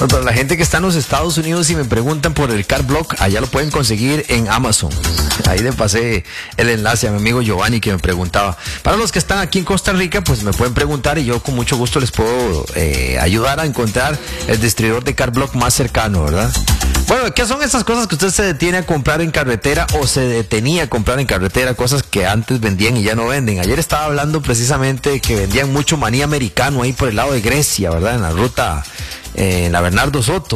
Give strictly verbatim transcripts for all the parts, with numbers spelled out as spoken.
Bueno, para la gente que está en los Estados Unidos y me preguntan por el Car Block, allá lo pueden conseguir en Amazon. Ahí le pasé el enlace a mi amigo Giovanni que me preguntaba. Para los que están aquí en Costa Rica, pues me pueden preguntar y yo con mucho gusto les puedo eh, ayudar a encontrar el distribuidor de Car Block más cercano, ¿verdad? Bueno, ¿qué son esas cosas que usted se detiene a comprar en carretera o se detenía a comprar en carretera? Cosas que antes vendían y ya no venden. Ayer estaba hablando precisamente de que vendían mucho maní americano ahí por el lado de Grecia, ¿verdad? En la ruta, eh, en la Bernardo Soto.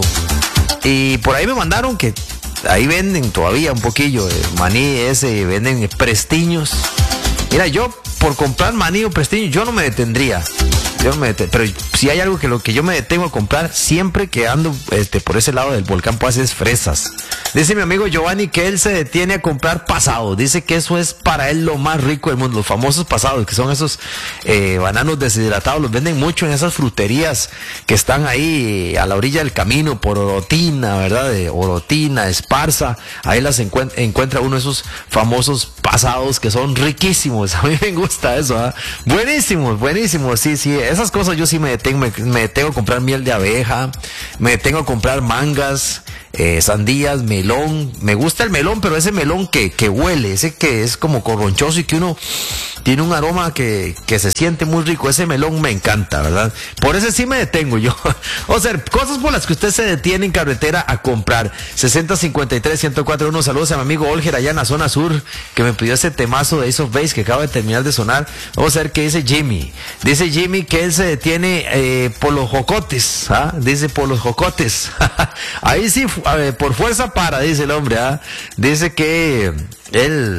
Y por ahí me mandaron que ahí venden todavía un poquillo de maní ese, venden prestiños. Mira, yo por comprar maní o prestiño, yo no me detendría. Yo no me deten- pero si hay algo que lo que yo me detengo a comprar siempre que ando este, por ese lado del volcán pues es fresas. Dice mi amigo Giovanni que él se detiene a comprar pasados. Dice que eso es para él lo más rico del mundo. Los famosos pasados, que son esos eh, bananos deshidratados. Los venden mucho en esas fruterías que están ahí a la orilla del camino por Orotina, ¿verdad? De Orotina, Esparza. Ahí las encuent- encuentra uno de esos famosos pasados que son riquísimos. A mí me gusta eso, ¿eh? Buenísimos, buenísimos. Sí, sí. Esas cosas yo sí me detengo. Me, me detengo a comprar miel de abeja. Me detengo a comprar mangas. Eh, sandías, melón, me gusta el melón, pero ese melón que, que huele, ese que es como corronchoso y que uno tiene un aroma que, que se siente muy rico, ese melón me encanta, ¿verdad? Por ese sí me detengo yo. O sea, cosas por las que usted se detiene en carretera a comprar. sesenta cincuenta y tres ciento cuatro uno, saludos a mi amigo Olger allá en la zona sur, que me pidió ese temazo de Ace of Base que acaba de terminar de sonar. Vamos a ver qué dice Jimmy. Dice Jimmy que él se detiene eh, por los jocotes, ¿ah? Dice por los jocotes. Ahí sí, a ver, por fuerza para, dice el hombre, ¿ah? Dice que él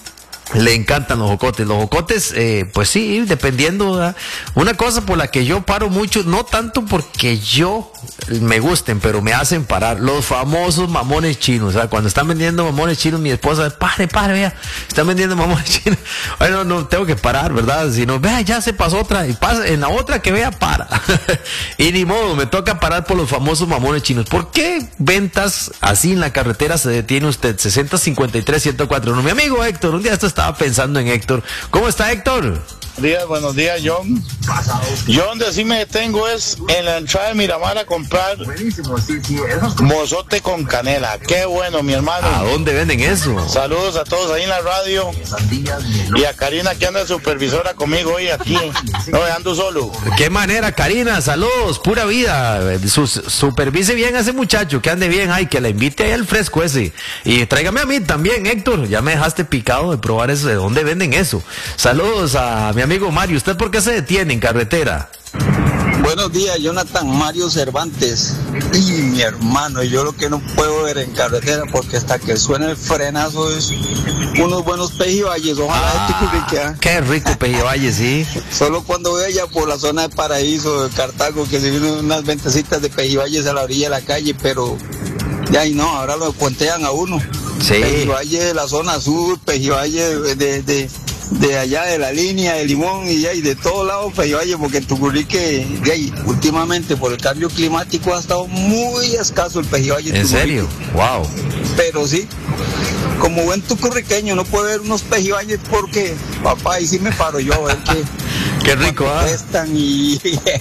le encantan los jocotes. Los jocotes, eh, pues sí, dependiendo, ¿verdad? Una cosa por la que yo paro mucho, no tanto porque yo me gusten, pero me hacen parar, los famosos mamones chinos. ¿Sabes? Cuando están vendiendo mamones chinos, mi esposa, pare, pare, vea, están vendiendo mamones chinos. Bueno, no, tengo que parar, ¿verdad? Si no, vea, ya se pasó otra, y pasa, en la otra que vea, para. Y ni modo, me toca parar por los famosos mamones chinos. ¿Por qué ventas así en la carretera se detiene usted? sesenta cincuenta y tres ciento cuatro uno. Mi amigo Héctor, un día esto estaba pensando en Héctor. ¿Cómo está Héctor? Buenos días, buenos días, John. Yo donde sí me detengo es en la entrada de Miramar a comprar mozote con canela. Qué bueno, mi hermano. ¿A dónde venden eso? Saludos a todos ahí en la radio y a Karina que anda supervisora conmigo hoy aquí. No, ando solo. ¿Qué manera, Karina? Saludos, pura vida. Sus, supervise bien a ese muchacho, que ande bien. Ay, que le invite ahí al fresco ese. Y tráigame a mí también, Héctor. Ya me dejaste picado de probar eso. ¿De dónde venden eso? Saludos a mi amigo Mario. ¿Usted por qué se detiene en carretera? Buenos días, Jonathan Mario Cervantes. Y mi hermano, yo lo que no puedo ver en carretera, porque hasta que suena el frenazo es unos buenos pejibayes. Ojalá Ah, este Currique. qué rico pejibaye, sí. Solo cuando voy allá por la zona de Paraíso, de Cartago, que se vienen unas ventecitas de pejibayes a la orilla de la calle, pero ya y no, ahora lo cuentean a uno. Sí. Pejibaye de la zona sur, pejibaye de, de, de, de allá de la línea de Limón y, ya, y de todos lados pejibaye, porque en Tucurrique, ya, y últimamente por el cambio climático ha estado muy escaso el pejibaye. ¿En serio? Wow. Pero sí, como buen tucurriqueño no puede ver unos pejibayes porque, papá, y sí me paro yo a ver qué, Qué rico, ¿ah? cuestan y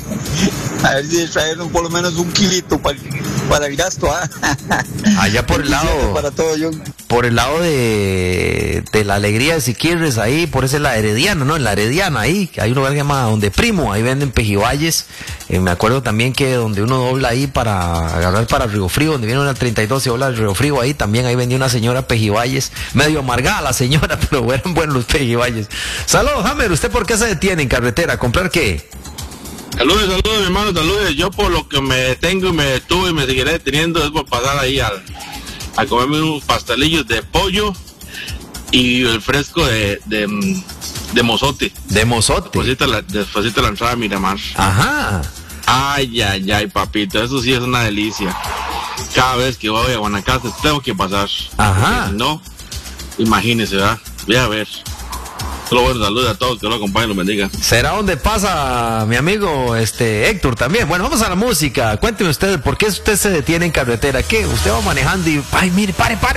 a ver si traen por lo menos un kilito para, para el gasto, ¿ah? Allá por el lado, para todo, yo. por el lado de, de la alegría de Siquirres, ahí, por ese la Herediana, ¿no? En la Herediana, ahí, hay un lugar que se llama Donde Primo, ahí venden pejibayes. Eh, me acuerdo también que donde uno dobla ahí para agarrar para Río Frío, donde viene una treinta y dos y dobla al Río Frío, ahí también ahí vendía una señora pejibayes, medio amargada la señora, pero eran buenos los pejibayes. Saludos, Hammer, ¿usted por qué se detiene en carretera? ¿A comprar qué? Saludos, saludos, mi hermano, saludos. Yo por lo que me detengo y me detuve y me seguiré deteniendo es por pasar ahí al, a comerme unos pastelillos de pollo y el fresco de, de, de mozote. De mozote. Después de la, después de la entrada de Miramar. Ajá. Ay, ay, ay, papito, eso sí es una delicia. Cada vez que voy a Guanacaste tengo que pasar. Ajá. Si no, imagínese, ¿verdad? Voy a ver. Solo bueno, saludos a todos, que lo acompañen, los bendiga. ¿Será donde pasa mi amigo este Héctor también? Bueno, vamos a la música. Cuénteme usted, ¿por qué usted se detiene en carretera? ¿Qué? Usted va manejando y, ay, mire, pare, pare.